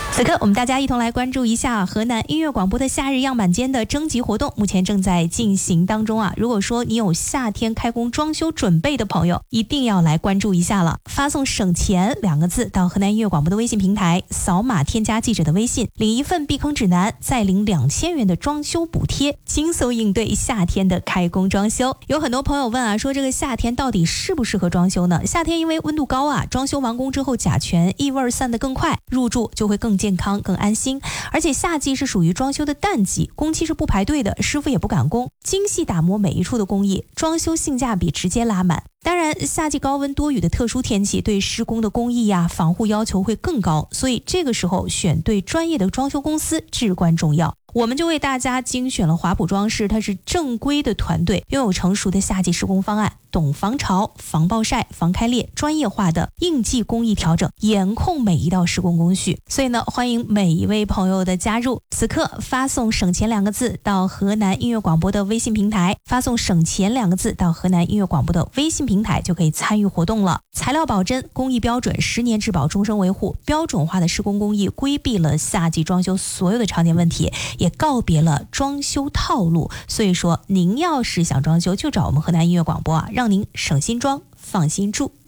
此刻我们大家一同来关注一下河南音乐广播的夏日样板间的征集活动，目前正在进行当中啊。如果说你有夏天开工装修准备的朋友，一定要来关注一下了。发送省钱2个字到河南音乐广播的微信平台，扫码添加记者的微信，领一份避坑指南，再领2000元的装修补贴，轻松应对夏天的开工装修。有很多朋友问啊，说这个夏天到底适不适合装修呢？夏天因为温度高啊，装修完工之后甲醛异味散得更快，入住就会更健康更安心。而且夏季是属于装修的淡季，工期是不排队的，师傅也不赶工，精细打磨每一处的工艺，装修性价比直接拉满。当然夏季高温多雨的特殊天气，对施工的工艺呀、防护要求会更高，所以这个时候选对专业的装修公司至关重要。我们就为大家精选了华普装饰，它是正规的团队，拥有成熟的夏季施工方案，懂防潮、防暴晒、防开裂，专业化的应季工艺调整，严控每一道施工工序。所以呢，欢迎每一位朋友的加入。此刻发送省钱2个字到河南音乐广播的微信平台，发送省钱2个字到河南音乐广播的微信平台就可以参与活动了。材料保真，工艺标准，10年质保，终身维护，标准化的施工工艺，规避了夏季装修所有的常见问题，也告别了装修套路。所以说您要是想装修，就找我们河南音乐广播啊，让您省心装放心住。